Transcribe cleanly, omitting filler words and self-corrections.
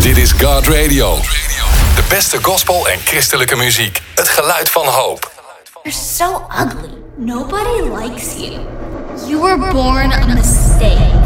Dit is God Radio. De beste gospel en christelijke muziek. Het geluid van hoop. You're so ugly. Nobody likes you. You were born a mistake.